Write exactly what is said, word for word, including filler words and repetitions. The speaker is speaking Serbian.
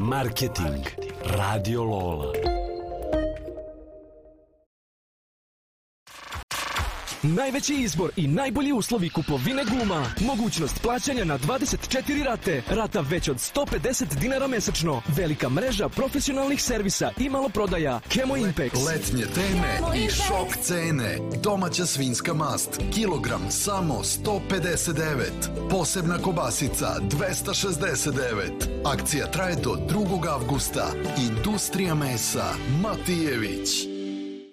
Marketing Radio Lola. Najveći izbor i najbolji uslovi kupovine guma. Mogućnost plaćanja na dvadeset četiri rate. Rata već od sto pedeset dinara mesečno. Velika mreža profesionalnih servisa i maloprodaja. Chemo Impex. Letnje teme i šok cene. Domaća svinjska mast. Kilogram samo sto pedeset devet. Posebna kobasica dvesta šezdeset devet. Akcija traje do drugog avgusta. Industrija mesa Matijević.